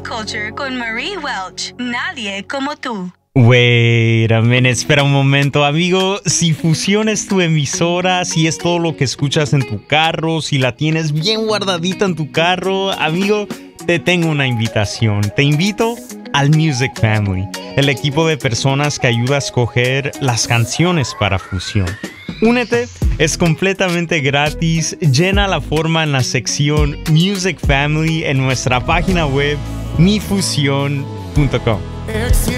Culture con Marie Welch. Nadie como tú. Wait a minute, espera un momento, amigo. Si Fusión es tu emisora, si es todo lo que escuchas en tu carro, si la tienes bien guardadita en tu carro, amigo, te tengo una invitación. Te invito al Music Family, el equipo de personas que ayuda a escoger las canciones para Fusión. Únete, es completamente gratis. Llena la forma en la sección Music Family en nuestra página web mifusion.com.